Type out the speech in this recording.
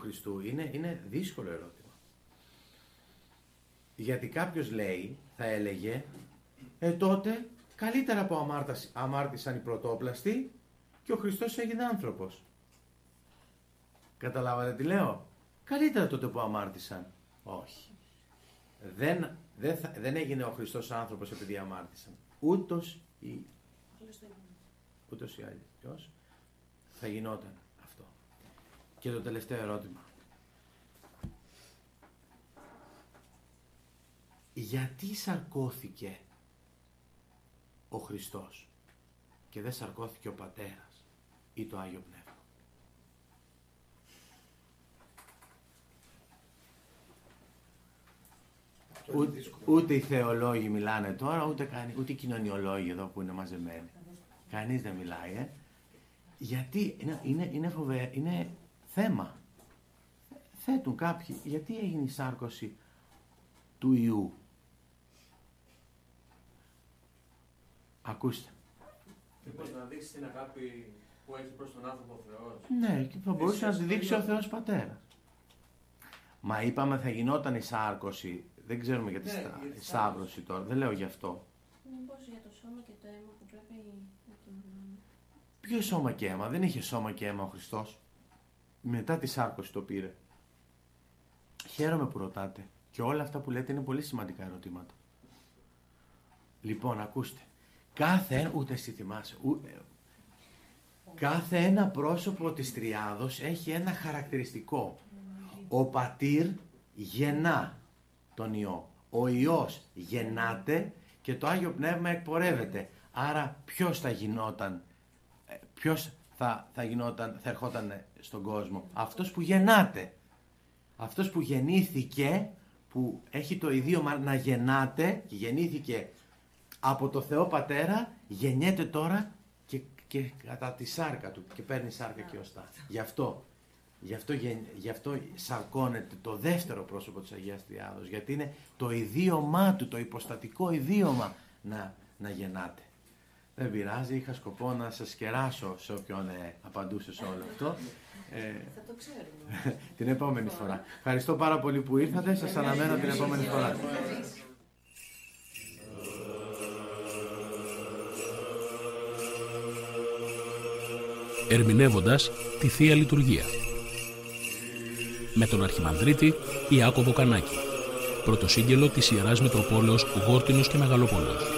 Χριστού είναι δύσκολο ερώτημα. Γιατί κάποιος λέει, θα έλεγε, τότε καλύτερα που αμάρτησαν οι πρωτόπλαστοι και ο Χριστός έγινε άνθρωπος. Καταλάβατε τι λέω? Καλύτερα τότε που αμάρτησαν. Όχι. Δεν έγινε ο Χριστός άνθρωπος επειδή αμάρτησαν. Ούτως ή αλλιώς θα γινόταν αυτό. Και το τελευταίο ερώτημα. Γιατί σαρκώθηκε ο Χριστός και δεν σαρκώθηκε ο Πατέρας ή το Άγιο Πνεύμα? Ούτε οι θεολόγοι μιλάνε τώρα, ούτε οι κοινωνιολόγοι εδώ που είναι μαζεμένοι. Κανείς δεν μιλάει, γιατί είναι θέμα. Θέτουν κάποιοι, γιατί έγινε η σάρκωση του Ιού? Ακούστε. Μήπως να δείξει την αγάπη που έχει προς τον άνθρωπο ο Θεός. Ναι, και θα μπορούσε να τη δείξει ο Θεός Πατέρας. Μα είπαμε θα γινόταν η σάρκωση. Δεν ξέρουμε για τη σταύρωση τώρα. Δεν λέω γι' αυτό. Μήπως για το σώμα και το αίμα που πρέπει να κοινωνούμε. Ποιο σώμα και αίμα? Δεν είχε σώμα και αίμα ο Χριστός. Μετά τη σάρκωση το πήρε. Χαίρομαι που ρωτάτε. Και όλα αυτά που λέτε είναι πολύ σημαντικά ερωτήματα. Λοιπόν, ακούστε. Ούτε εσύ θυμάσαι. Κάθε ένα πρόσωπο της Τριάδος έχει ένα χαρακτηριστικό. Ο Πατήρ γεννά τον Υιό. Ο Υιός γεννάται και το Άγιο Πνεύμα εκπορεύεται. Άρα ποιος θα γινόταν, θα ερχόταν στον κόσμο? Αυτός που γεννάται. Αυτός που γεννήθηκε, που έχει το ιδίωμα να γεννάται και γεννήθηκε από το Θεό Πατέρα, γεννιέται τώρα και κατά τη σάρκα του και παίρνει σάρκα και οστά. Γι' αυτό σαρκώνεται το δεύτερο πρόσωπο της Αγίας Τριάδος, γιατί είναι το ιδίωμά του, το υποστατικό ιδίωμα να γεννάται. Δεν πειράζει, είχα σκοπό να σας κεράσω σε όποιον απαντούσε σε όλο αυτό. Θα το ξέρουμε. Την επόμενη φορά. Ευχαριστώ πάρα πολύ που ήρθατε, σας αναμένω την επόμενη φορά. Ερμηνεύοντας τη Θεία Λειτουργία με τον Αρχιμανδρίτη Ιάκωβο Κανάκη, πρωτοσύγγελο της Ιεράς Μητροπόλεως Γόρτινος και Μεγαλοπόλεως.